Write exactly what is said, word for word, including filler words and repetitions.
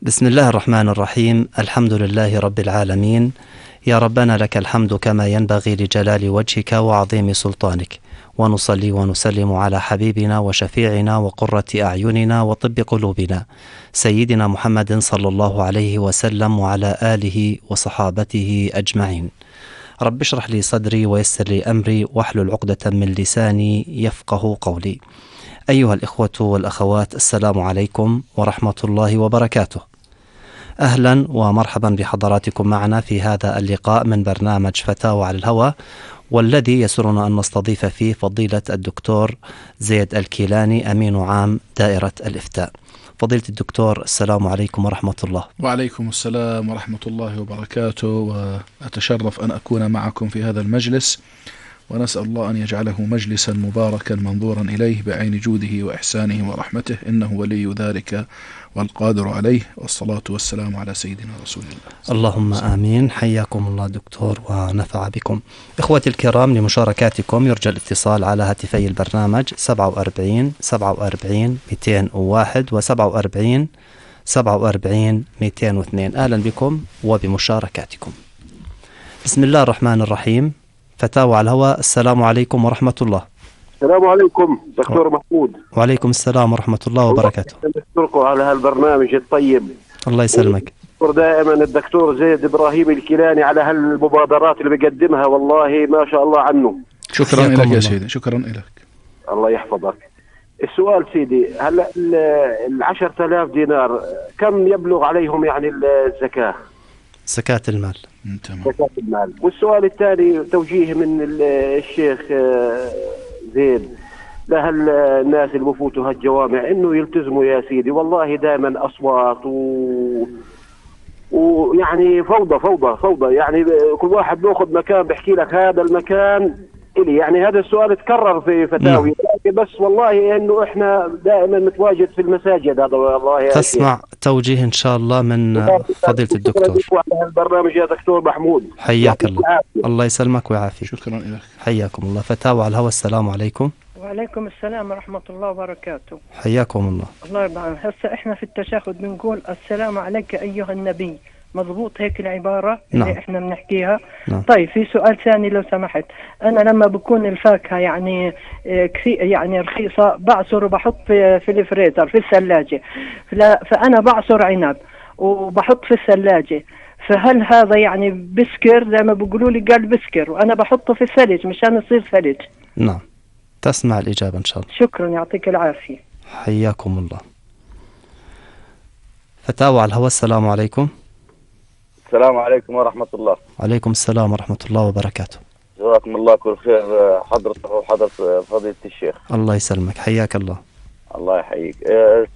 بسم الله الرحمن الرحيم. الحمد لله رب العالمين. يا ربنا لك الحمد كما ينبغي لجلال وجهك وعظيم سلطانك، ونصلي ونسلم على حبيبنا وشفيعنا وقرة أعيننا وطب قلوبنا سيدنا محمد صلى الله عليه وسلم وعلى آله وصحابته أجمعين. رب اشرح لي صدري ويسر لي أمري واحلل عقدة من لساني يفقه قولي. أيها الإخوة والأخوات، السلام عليكم ورحمة الله وبركاته. أهلا ومرحبا بحضراتكم معنا في هذا اللقاء من برنامج فتاوى على الهواء، والذي يسرنا أن نستضيف فيه فضيلة الدكتور زيد الكيلاني أمين عام دائرة الإفتاء. فضيلة الدكتور، السلام عليكم ورحمة الله. وعليكم السلام ورحمة الله وبركاته، وأتشرف أن أكون معكم في هذا المجلس، ونسأل الله أن يجعله مجلسا مباركا منظورا إليه بعين جوده وإحسانه ورحمته، إنه ولي ذلك والقادر عليه، والصلاة والسلام على سيدنا رسول الله. اللهم آمين. حياكم الله دكتور ونفع بكم. إخوتي الكرام، لمشاركاتكم يرجى الاتصال على هاتفي البرنامج سبعة وأربعين سبعة وأربعين مئتين وواحد وسبعة وأربعين سبعة وأربعين مئتين واثنين. أهلا بكم وبمشاركاتكم. بسم الله الرحمن الرحيم. فتاوى على الهواء. السلام عليكم ورحمة الله. السلام عليكم دكتور محمود. وعليكم السلام ورحمة الله وبركاته. نشكركم على هالبرنامج الطيب. الله يسلمك. نشكر دائما الدكتور زيد إبراهيم الكيلاني على هالمبادرات اللي بيقدمها، والله ما شاء الله عنه. شكرا لك يا سيدي. شكرا لك. الله يحفظك. السؤال سيدي، هلا العشرة آلاف دينار كم يبلغ عليهم يعني الزكاة؟ زكاة المال. تمام. زكاة المال. والسؤال الثاني توجيه من الشيخ زيد لهال الناس اللي بفوتوا هالجوامع انه يلتزموا يا سيدي، والله دائما اصوات و ويعني فوضى فوضى فوضى، يعني كل واحد بياخذ مكان بيحكي لك هذا المكان إلي. يعني هذا السؤال تكرر في فتاوي، بس والله انه احنا دائما نتواجد في المساجد. هذا والله يا تسمع شيخ. توجيه ان شاء الله من فضيلة الدكتور. على البرنامج يا دكتور محمود. حياك الله. الله يسلمك ويعافيك. شكرا لك. حياكم الله. فتاوى على الهواء. السلام عليكم. وعليكم السلام ورحمة الله وبركاته. حياكم الله. الله يرضى عنك. هسه احنا في التشهد بنقول السلام عليك أيها النبي، مضبوط هيك العبارة اللي نعم. احنا بنحكيها. نعم. طيب في سؤال ثاني لو سمحت، انا لما بكون الفاكهة يعني كثير يعني رخيصة بعصر وبحط في, في الفريزر في الثلاجة، فانا بعصر عنب وبحط في الثلاجة، فهل هذا يعني بسكر زي ما بيقولوا لي؟ قال بسكر، وانا بحطه في الثلج مشان يصير ثلج. نعم، تسمع الإجابة إن شاء الله. شكرا، يعطيك العافية. حياكم الله. فتاوى على الهواء. السلام عليكم. السلام عليكم ورحمة الله. وعليكم السلام ورحمة الله وبركاته. جزاكم الله كل خير حضرتك وحضرة فضيلة الشيخ. الله يسلمك. حياك الله. الله يحييك.